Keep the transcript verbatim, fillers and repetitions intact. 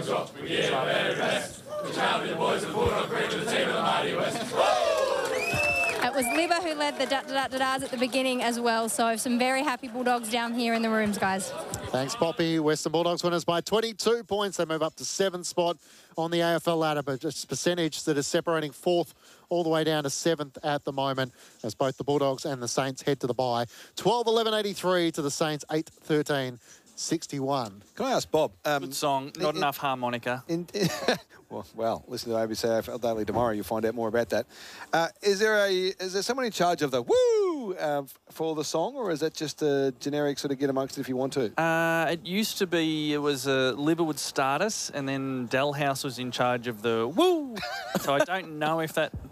Bulldogs rock, we give our very best. The champion boys of Bulldog bring to the team of the mighty West. It was Libba who led the da-da-da-da-das at the beginning as well, so some very happy Bulldogs down here in the rooms, guys. Thanks, Poppy. Western Bulldogs winners by twenty-two points. They move up to seventh spot on the A F L ladder, but just percentage that is separating fourth all the way down to seventh at the moment as both the Bulldogs and the Saints head to the bye. twelve eleven eighty-three to the Saints, eight thirteen sixty-one. Can I ask Bob? Um, Good song, not in, enough harmonica. In, in, well, well, listen to A B C A F L Daily tomorrow. You'll find out more about that. Uh, is there a is there someone in charge of the woo uh, for the song, or is that just a generic sort of get amongst it if you want to? Uh, it used to be, it was uh, Libba would start us, and then Dalhouse was in charge of the woo. So I don't know if that